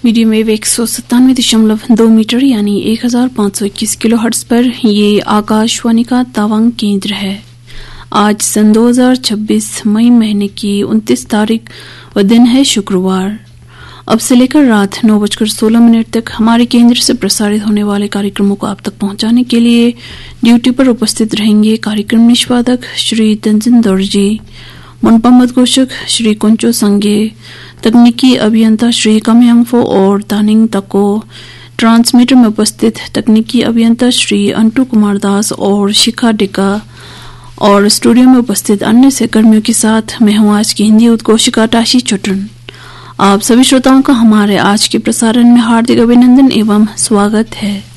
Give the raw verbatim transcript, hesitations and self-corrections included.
Medium wave एक सौ सत्तानवे दशमलव दो मीटर यानी एक हजार पाँच सौ इक्कीस किलो हर्ट्ज पर ये आकाशवाणी का तवांग केंद्र है। आज सन दो हजार छब्बीस मई महीने की उनतीस तारीख व दिन है शुक्रवार। अब से लेकर रात नौ बजकर सोलह मिनट तक हमारे केंद्र से प्रसारित होने वाले कार्यक्रमों को आप तक पहुंचाने के लिए ड्यूटी पर उपस्थित रहेंगे कार्यक्रम निष्पादक श्री तंजिन दौरजी, मनपा मदघोषक श्री कुंचो संगे, तकनीकी अभियंता श्री कमयांगफो और तानिंग तको, ट्रांसमीटर में उपस्थित तकनीकी अभियंता श्री अंटू कुमार दास और शिखा डिका और स्टूडियो में उपस्थित अन्य सहकर्मियों के साथ मैं हूं आज की हिंदी उद्घोषिका टाशी चुटन। आप सभी श्रोताओं का हमारे आज के प्रसारण में हार्दिक अभिनंदन एवं स्वागत है।